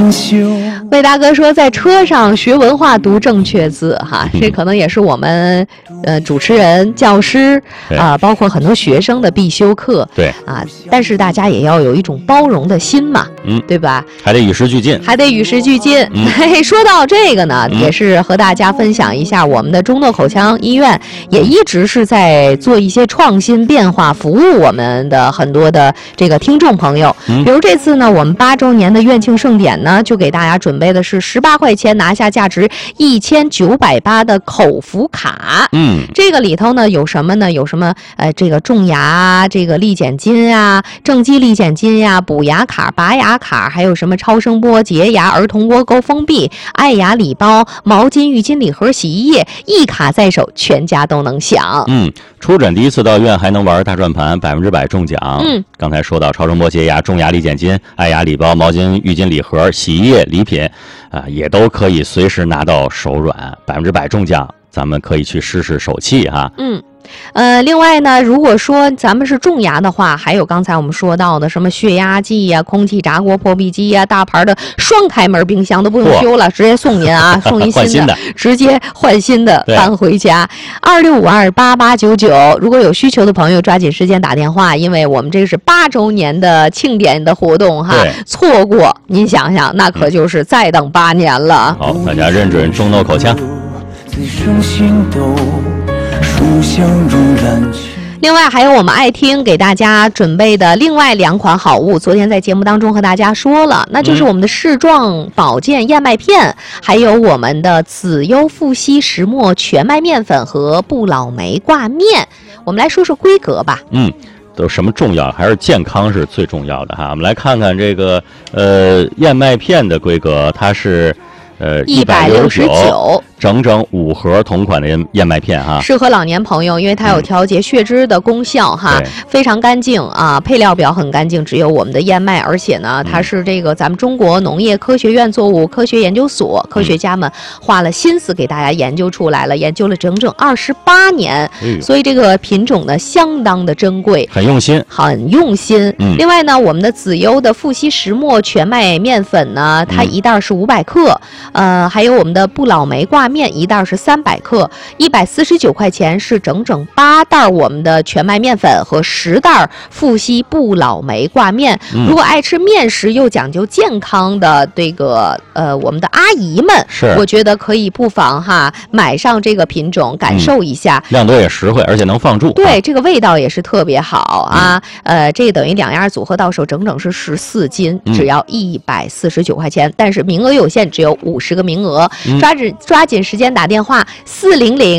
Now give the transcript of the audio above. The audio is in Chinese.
魏大哥说，在车上学文化读正确字哈，这可能也是我们主持人、教师包括很多学生的必修课。 对啊，但是大家也要有一种包容的心嘛，对吧？ 还得与时俱进， 嘿，说到这个呢，也是和大家分享一下，我们的中诺口腔医院也一直是在做一些创新变化，服务我们的很多的这个听众朋友。比如这次呢，我们8周年的院庆盛典呢，就给大家准备的是18块钱拿下价值1980的口服卡。这个里头呢有什么呢？有什么这个种牙这个立减金啊，正畸立减金呀，补牙卡、拔牙卡，还有什么超声波、洁牙、儿童窝沟封闭、爱牙礼包、毛巾、浴巾礼盒、洗衣液，一卡在手，全家都能享。 出诊第一次到院还能玩大转盘，100%中奖。刚才说到超声波、洁牙、种牙立减金、爱牙礼包、毛巾、浴巾礼盒、洗衣液礼品也都可以随时拿到手软，100%中奖，咱们可以去试试手气哈。 另外呢，如果说咱们是种牙的话，还有刚才我们说到的什么血压计呀、空气炸锅破壁机呀、大牌的双开门冰箱都不用修了，直接送您啊，送一新的，直接换新的搬回家。26528899，如果有需求的朋友抓紧时间打电话，因为我们这个是8周年的庆典的活动哈，错过您想想，那可就是再等8年了。 好，大家认准中诺口腔。 另外还有我们爱听给大家准备的另外2款好物，昨天在节目当中和大家说了，那就是我们的视状保健燕麦片，还有我们的子优富硒石墨全麦面粉和不老梅挂面。我们来说说规格吧。 都什么重要？还是健康是最重要的哈。我们来看看这个燕麦片的规格，它是169，整整5盒同款的燕麦片哈， 适合老年朋友，因为它有调节血脂的功效哈，非常干净啊，配料表很干净，只有我们的燕麦，而且呢，它是这个咱们中国农业科学院作物科学研究所科学家们花了心思给大家研究出来了，研究了整整28年，所以这个品种呢相当的珍贵， 很用心。 另外呢，我们的子优的富硒石墨全麦面粉呢，它一袋是500克，还有我们的不老梅挂面一袋是300克，149块钱是整整8袋我们的全麦面粉和10袋富硒不老梅挂面。如果爱吃面食又讲究健康的这个我们的阿姨们，我觉得可以不妨哈买上这个品种感受一下， 量多也实惠，而且能放住。 对，这个味道也是特别好啊。这等于2样组合到手整整是14斤，只要149块钱，但是名额有限，只有50个名额，抓紧时间打电话400